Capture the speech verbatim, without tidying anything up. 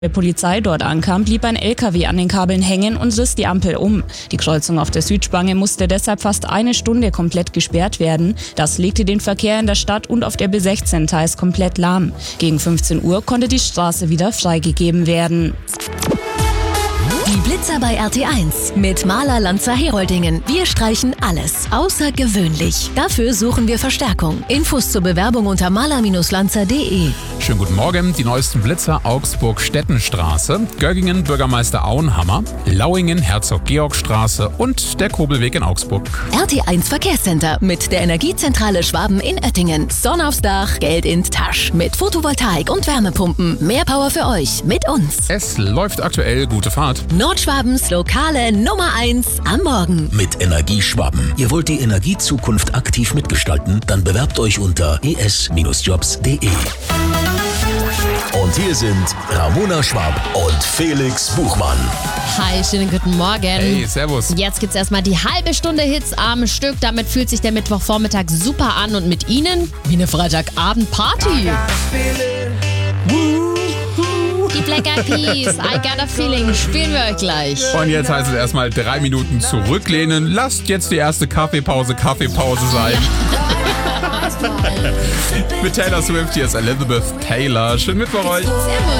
der Polizei dort ankam, blieb ein L K W an den Kabeln hängen und riss die Ampel um. Die Kreuzung auf der Südspange musste deshalb fast eine Stunde komplett gesperrt werden. Das legte den Verkehr in der Stadt und auf der B sechzehn teils komplett lahm. Gegen fünfzehn Uhr konnte die Straße wieder freigegeben werden. Die Blitzer bei R T eins mit Maler Lanzer Heroldingen. Wir streichen alles außergewöhnlich. Dafür suchen wir Verstärkung. Infos zur Bewerbung unter maler Lanzer punkt de. Schönen guten Morgen. Die neuesten Blitzer Augsburg-Stettenstraße, Göggingen Bürgermeister Auenhammer, Lauingen Herzog-Georg-Straße und der Kobelweg in Augsburg. R T eins Verkehrscenter mit der Energiezentrale Schwaben in Oettingen. Sonne aufs Dach, Geld in Tasch. Mit Photovoltaik und Wärmepumpen. Mehr Power für euch mit uns. Es läuft aktuell. Gute Fahrt. Nordschwabens lokale Nummer eins am Morgen. Mit Energie Schwaben. Ihr wollt die Energiezukunft aktiv mitgestalten? Dann bewerbt euch unter e s Jobs punkt de. Und hier sind Ramona Schwab und Felix Buchmann. Hi, schönen guten Morgen. Hey, servus. Jetzt gibt's erstmal die halbe Stunde Hits am Stück. Damit fühlt sich der Mittwochvormittag super an und mit Ihnen wie eine Freitagabend-Party. Die Black Eyed Peas, I Got a Feeling, spielen wir euch gleich. Und jetzt heißt es erstmal drei Minuten zurücklehnen. Lasst jetzt die erste Kaffeepause Kaffeepause sein. Mit Taylor Swift, hier ist Elizabeth Taylor. Schönen Mittwoch euch. Servus.